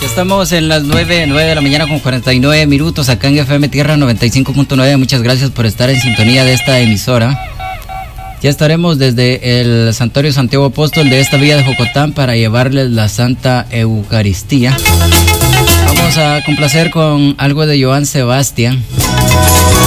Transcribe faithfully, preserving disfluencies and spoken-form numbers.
Estamos en las nueve, nueve de la mañana con cuarenta y nueve minutos acá en F M Tierra noventa y cinco punto nueve. Muchas gracias por estar en sintonía de esta emisora. Ya estaremos desde el Santuario Santiago Apóstol de esta villa de Jocotán para llevarles la Santa Eucaristía. Vamos a complacer con algo de Joan Sebastián.